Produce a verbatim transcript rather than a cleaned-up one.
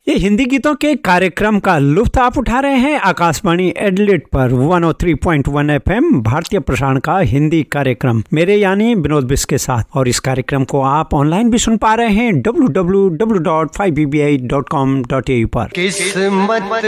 ये हिंदी गीतों के कार्यक्रम का लुत्फ आप उठा रहे हैं आकाशवाणी एडिलेड पर एक सौ तीन पॉइंट एक एफएम भारतीय प्रसारण का हिंदी कार्यक्रम मेरे यानी विनोद बिस्क के साथ। और इस कार्यक्रम को आप ऑनलाइन भी सुन पा रहे हैं W W W dot five B B I dot com dot A you पर। किस्मत